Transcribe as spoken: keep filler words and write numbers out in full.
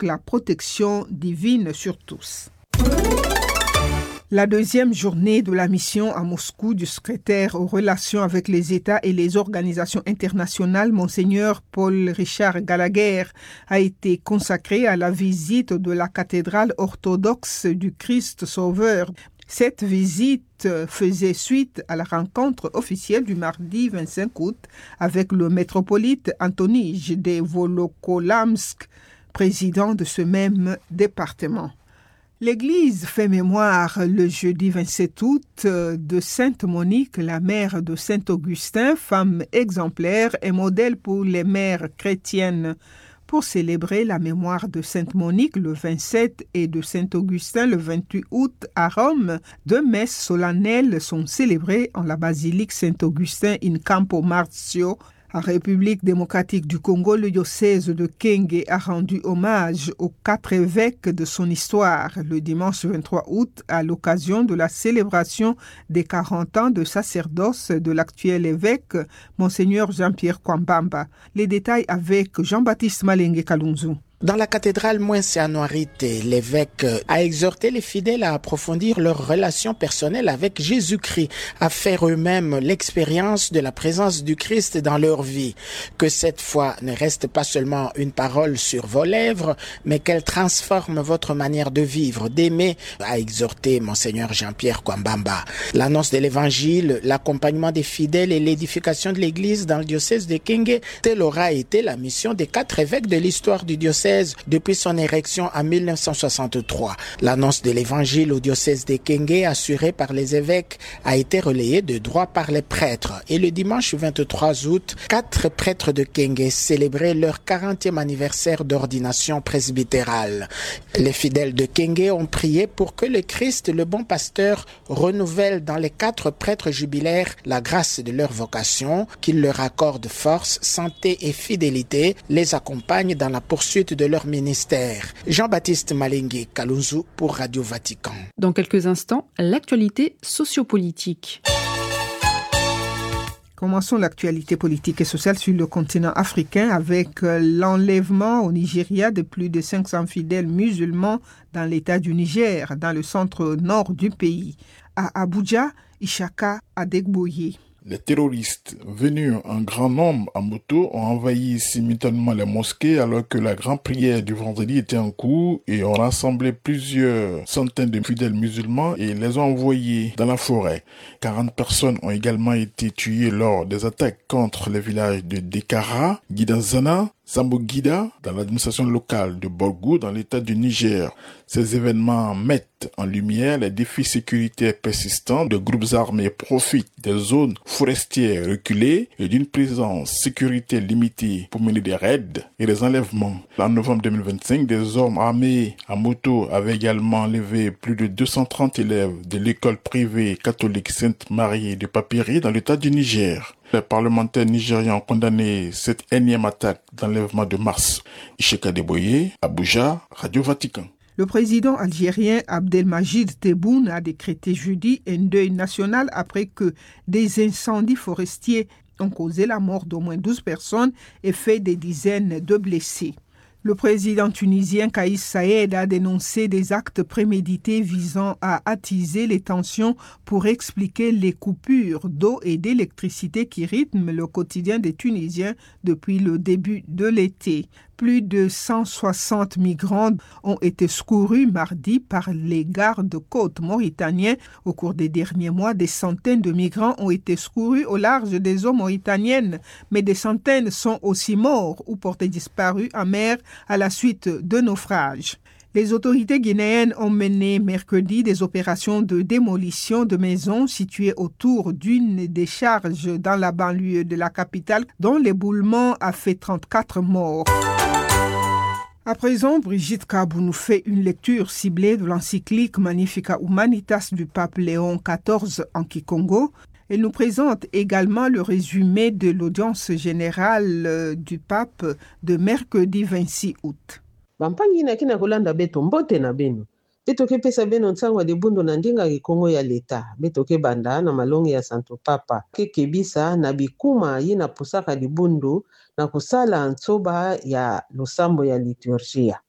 invoque la protection divine sur tous. La deuxième journée de la mission à Moscou du secrétaire aux relations avec les États et les organisations internationales, Monseigneur Paul-Richard Gallagher, a été consacrée à la visite de la cathédrale orthodoxe du Christ Sauveur. Cette visite faisait suite à la rencontre officielle du mardi vingt-cinq août avec le métropolite Antonij de Volokolamsk, président de ce même département. L'Église fait mémoire le jeudi vingt-sept août de Sainte Monique, la mère de Saint-Augustin, femme exemplaire et modèle pour les mères chrétiennes. Pour célébrer la mémoire de Sainte Monique le vingt-sept et de Saint-Augustin le vingt-huit août à Rome, deux messes solennelles sont célébrées en la basilique Saint-Augustin in Campo Marzio. En République démocratique du Congo, le diocèse de Kenge a rendu hommage aux quatre évêques de son histoire le dimanche vingt-trois août à l'occasion de la célébration des quarante ans de sacerdoce de l'actuel évêque, Monseigneur Jean-Pierre Kwambamba. Les détails avec Jean-Baptiste Malenge Kalunzu. Dans la cathédrale Mwensianoirite, l'évêque a exhorté les fidèles à approfondir leur relation personnelle avec Jésus-Christ, à faire eux-mêmes l'expérience de la présence du Christ dans leur vie. Que cette foi ne reste pas seulement une parole sur vos lèvres, mais qu'elle transforme votre manière de vivre, d'aimer, a exhorté Monseigneur Jean-Pierre Kwambamba. L'annonce de l'évangile, l'accompagnement des fidèles et l'édification de l'église dans le diocèse de Kenge, telle aura été la mission des quatre évêques de l'histoire du diocèse depuis son érection en mille neuf cent soixante-trois. L'annonce de l'évangile au diocèse de Kenge, assurée par les évêques, a été relayée de droit par les prêtres. Et le dimanche vingt-trois août, quatre prêtres de Kenge célébraient leur quarantième anniversaire d'ordination presbytérale. Les fidèles de Kenge ont prié pour que le Christ, le bon pasteur, renouvelle dans les quatre prêtres jubilaires la grâce de leur vocation, qu'il leur accorde force, santé et fidélité, les accompagne dans la poursuite de leur ministère. Jean-Baptiste Malenge Kalunzu pour Radio Vatican. Dans quelques instants, l'actualité sociopolitique. Commençons l'actualité politique et sociale sur le continent africain avec l'enlèvement au Nigeria de plus de cinq cents fidèles musulmans dans l'état du Niger, dans le centre-nord du pays. À Abuja, Ishaka Adegboye. Les terroristes venus en grand nombre en moto ont envahi simultanément les mosquées alors que la grande prière du vendredi était en cours et ont rassemblé plusieurs centaines de fidèles musulmans et les ont envoyés dans la forêt. quarante personnes ont également été tuées lors des attaques contre les villages de Dekara, Gidazana, Zambogida, dans l'administration locale de Borgou, dans l'état du Niger. Ces événements mettent en lumière les défis sécuritaires persistants de groupes armés profitent des zones forestières reculées et d'une présence sécurité limitée pour mener des raids et des enlèvements. En novembre deux mille vingt-cinq, des hommes armés à moto avaient également enlevé plus de deux cent trente élèves de l'école privée catholique Sainte-Marie de Papiri dans l'état du Niger. Les parlementaires nigérians ont condamné cette énième attaque d'enlèvement de mars. Isheka Deboye, Abuja, Radio Vatican. Le président algérien Abdelmajid Tebboune a décrété jeudi un deuil national après que des incendies forestiers ont causé la mort d'au moins douze personnes et fait des dizaines de blessés. Le président tunisien Kais Saïed a dénoncé des actes prémédités visant à attiser les tensions pour expliquer les coupures d'eau et d'électricité qui rythment le quotidien des Tunisiens depuis le début de l'été. Plus de cent soixante migrants ont été secourus mardi par les gardes-côtes mauritaniens. Au cours des derniers mois, des centaines de migrants ont été secourus au large des eaux mauritaniennes, mais des centaines sont aussi morts ou portés disparus en mer à la suite de naufrages. Les autorités guinéennes ont mené mercredi des opérations de démolition de maisons situées autour d'une décharge dans la banlieue de la capitale, dont l'éboulement a fait trente-quatre morts. À présent, Brigitte Kabou nous fait une lecture ciblée de l'encyclique Magnificat Humanitas du pape Léon quatorze en Kikongo. Elle nous présente également le résumé de l'audience générale du pape de mercredi vingt-six août. Bampangi na kina kolanda beto mbote na beno. Beto ke pesa beno nsangwa de bundo na ndinga kikongo ya leta. Beto ke banda na malongi ya Santo Papa. Ke kebisa na bikuma yina pusaka di bundu na kusala nsoba ya lusambo ya liturgia.